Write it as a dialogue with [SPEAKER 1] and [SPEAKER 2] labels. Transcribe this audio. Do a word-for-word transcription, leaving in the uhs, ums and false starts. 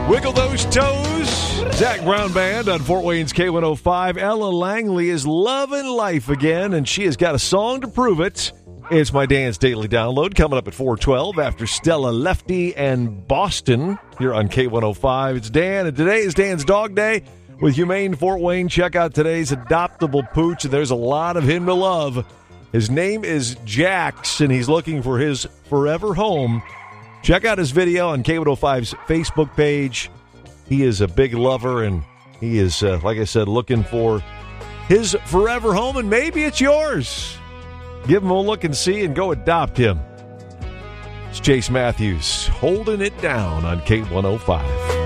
[SPEAKER 1] Wiggle those toes. Zach Brown Band on Fort Wayne's K one oh five. Ella Langley is loving life again, and she has got a song to prove it. It's my Dan's Daily Download coming up at four twelve after Stella Lefty and Boston here on K one oh five. It's Dan, and today is Dan's Dog Day with Humane Fort Wayne. Check out today's adoptable pooch. There's a lot of him to love. His name is Jax, and he's looking for his forever home. Check out his video on K one oh five's Facebook page. He is a big lover, and he is, uh, like I said, looking for his forever home, and maybe it's yours. Give him a look and see and go adopt him. It's Chase Matthews holding it down on K one oh five.